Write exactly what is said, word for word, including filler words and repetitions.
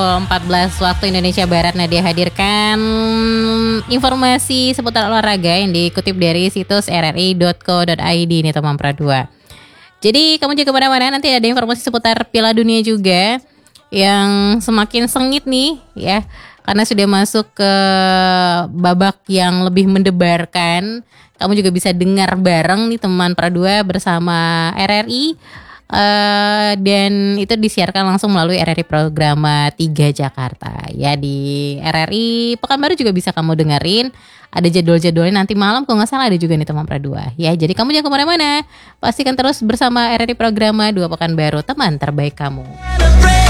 empat belas waktu Indonesia Barat. Nadia hadirkan informasi seputar olahraga yang dikutip dari situs r r i dot co dot i d nih teman Pra dua. Jadi kamu juga kemana-mana, nanti ada informasi seputar Piala Dunia juga yang semakin sengit nih ya, karena sudah masuk ke babak yang lebih mendebarkan. Kamu juga bisa dengar bareng nih teman Pra dua bersama R R I. Uh, dan itu disiarkan langsung melalui R R I Programa tiga Jakarta ya. Di R R I Pekanbaru juga bisa kamu dengerin, ada jadwal-jadwalnya nanti malam kalau nggak salah ada juga nih teman Pra dua ya. Jadi kamu jangan kemana-mana, pastikan terus bersama R R I Programa dua Pekanbaru, teman terbaik kamu.